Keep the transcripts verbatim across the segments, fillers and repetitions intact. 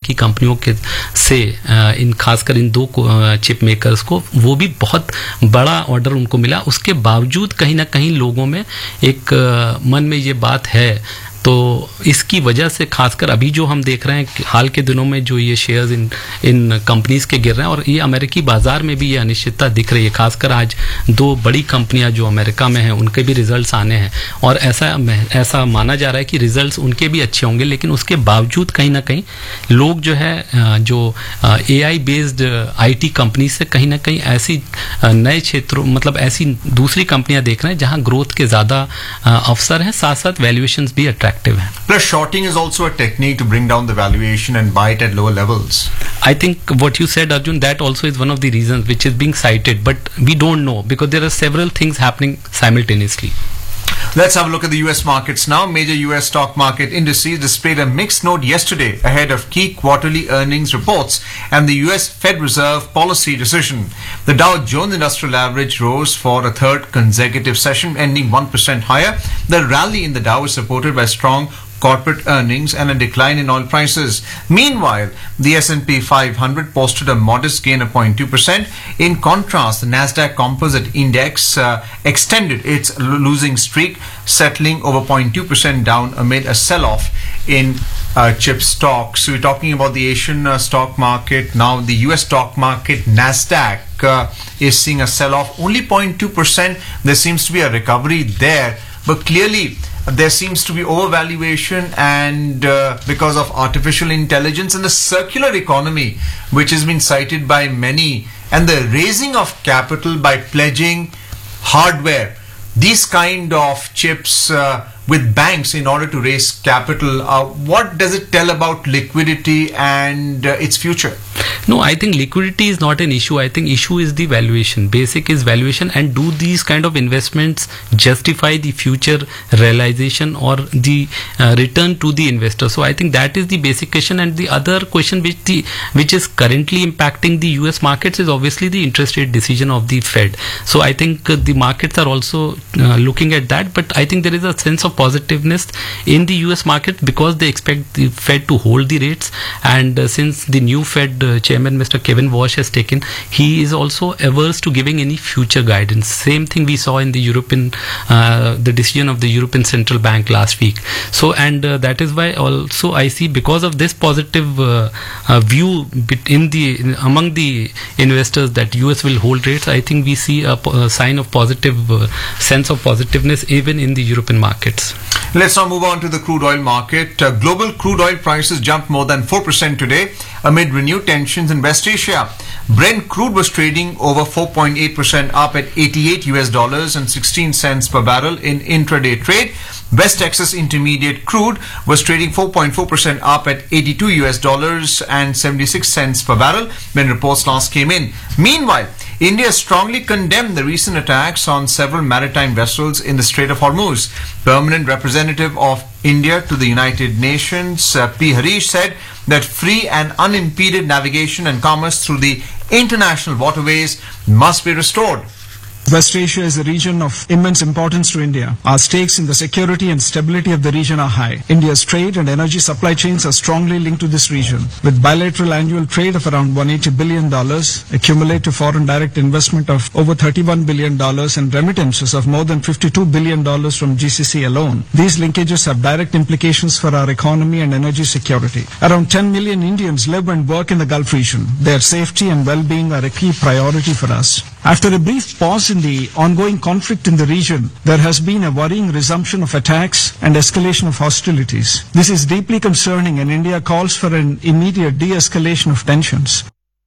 की कंपनियों के से इन खासकर इन दो चिप मेकर्स को वो भी बहुत बड़ा ऑर्डर उनको मिला। उसके बावजूद कहीं ना कहीं लोगों में एक मन में ये बात है, तो इसकी वजह से खासकर अभी जो हम देख रहे हैं हाल के दिनों में जो ये शेयर्स इन इन कंपनीज के गिर रहे हैं और ये अमेरिकी बाजार में भी ये अनिश्चितता दिख रही है। खासकर आज दो बड़ी कंपनियां जो अमेरिका में हैं उनके भी रिजल्ट्स आने हैं और ऐसा ऐसा माना जा रहा है कि रिजल्ट्स उनके भी अच्छे होंगे, लेकिन उसके बावजूद कहीं ना कहीं लोग जो है जो एआई बेस्ड आईटी कंपनी से कहीं ना कहीं ऐसी नए क्षेत्रों मतलब ऐसी दूसरी कंपनियां देख रहे हैं जहां ग्रोथ के ज़्यादा अवसर हैं, साथ साथ वैल्यूएशंस भी अट्रैक्टिव है। Plus, shorting is also a technique to bring down the valuation and buy it at lower levels. I think what you said, Arjun, that also is one of the reasons which is being cited, but we don't know because there are several things happening simultaneously. Let's have a look at the U S markets now. Major U S stock market indices displayed a mixed note yesterday ahead of key quarterly earnings reports and the U S Fed Reserve policy decision. The Dow Jones Industrial Average rose for a third consecutive session, ending one percent higher. The rally in the Dow is supported by strong corporate earnings and a decline in oil prices. Meanwhile, the S and P five hundred posted a modest gain of zero point two percent. In contrast, the Nasdaq Composite Index uh, extended its losing streak, settling over zero point two percent down amid a sell-off in uh, chip stocks. So we're talking about the Asian uh, stock market. Now the U S stock market, Nasdaq, uh, is seeing a sell-off only zero point two percent. There seems to be a recovery there, but clearly there seems to be overvaluation and uh, because of artificial intelligence and the circular economy, which has been cited by many, and the raising of capital by pledging hardware, these kind of chips uh, with banks in order to raise capital. Uh, what does it tell about liquidity and uh, its future? No, I think liquidity is not an issue. I think issue is the valuation. Basic is valuation, and do these kind of investments justify the future realization or the uh, return to the investor? So I think that is the basic question. And the other question which the which is currently impacting the U S markets is obviously the interest rate decision of the Fed. So I think uh, the markets are also uh, looking at that, but I think there is a sense of positiveness in the U S market because they expect the Fed to hold the rates, and uh, since the new Fed uh, chairman Mister Kevin Walsh has taken, he is also averse to giving any future guidance. Same thing we saw in the European uh, the decision of the European Central Bank last week. So and uh, that is why also I see, because of this positive uh, uh, view in the in, among the investors that U S will hold rates, I think we see a, a sign of positive uh, sense of positiveness even in the European markets. Let's now move on to the crude oil market. Uh, global crude oil prices jumped more than four percent today amid renewed tensions in West Asia. Brent crude was trading over four point eight percent up at eighty-eight U S dollars and sixteen cents per barrel in intraday trade. West Texas Intermediate crude was trading four point four percent up at eighty-two U S dollars and seventy-six cents per barrel when reports last came in. Meanwhile, India strongly condemned the recent attacks on several maritime vessels in the Strait of Hormuz. Permanent representative of India to the United Nations, uh, P. Harish, said that free and unimpeded navigation and commerce through the international waterways must be restored. West Asia is a region of immense importance to India. Our stakes in the security and stability of the region are high. India's trade and energy supply chains are strongly linked to this region. With bilateral annual trade of around one hundred eighty billion dollars, accumulative foreign direct investment of over thirty-one billion dollars, and remittances of more than fifty-two billion dollars from G C C alone, these linkages have direct implications for our economy and energy security. Around ten million Indians live and work in the Gulf region. Their safety and well-being are a key priority for us. After a brief pause in the ongoing conflict in the region, there has been a worrying resumption of attacks and escalation of hostilities. This is deeply concerning, and India calls for an immediate de-escalation of tensions.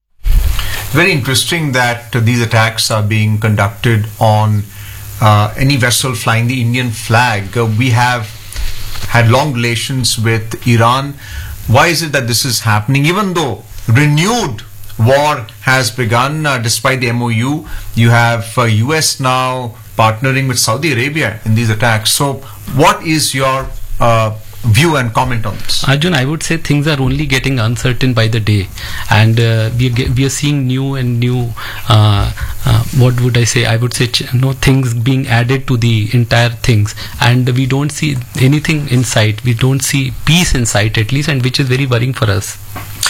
Very interesting that uh, these attacks are being conducted on uh, any vessel flying the Indian flag. Uh, we have had long relations with Iran. Why is it that this is happening? Even though renewed war has begun, uh, despite the M O U, you have uh, U S now partnering with Saudi Arabia in these attacks. So what is your uh, view and comment on this? Arjun, I would say things are only getting uncertain by the day, and uh, we, are, we are seeing new and new uh, uh, what would I say I would say ch- no things being added to the entire things, and we don't see anything in sight. We don't see peace in sight, at least, and which is very worrying for us.